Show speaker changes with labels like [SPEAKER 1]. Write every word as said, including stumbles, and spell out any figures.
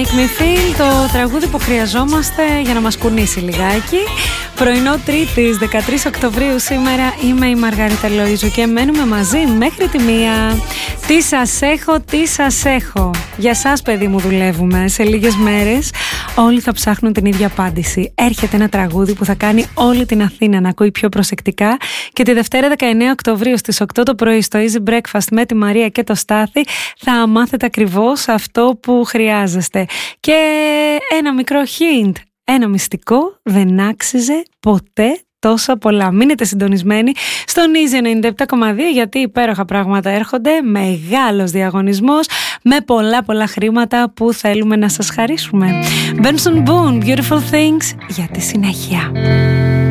[SPEAKER 1] Make Me Feel, το τραγούδι που χρειαζόμαστε για να μας κουνήσει λιγάκι. Πρωινό Τρίτης, δεκατρείς Οκτωβρίου σήμερα. Είμαι η Μαργαρίτα Λοΐζου και μένουμε μαζί μέχρι τη μία. Τι σας έχω, τι σας έχω. Για σας, παιδί μου, δουλεύουμε. Σε λίγες μέρες όλοι θα ψάχνουν την ίδια απάντηση. Έρχεται ένα τραγούδι που θα κάνει όλη την Αθήνα να ακούει πιο προσεκτικά. Και τη Δευτέρα δεκαεννέα Οκτωβρίου στις οκτώ το πρωί στο Easy Breakfast με τη Μαρία και το Στάθη θα μάθετε ακριβώς αυτό που χρειάζεστε. Και ένα μικρό hint, ένα μυστικό, δεν άξιζε ποτέ τόσα πολλά. Μείνετε συντονισμένοι στον Easy ενενήντα επτά κόμμα δύο γιατί υπέροχα πράγματα έρχονται, μεγάλος διαγωνισμός με πολλά πολλά χρήματα που θέλουμε να σας χαρίσουμε. Benson Boone, Beautiful Things, για τη συνέχεια.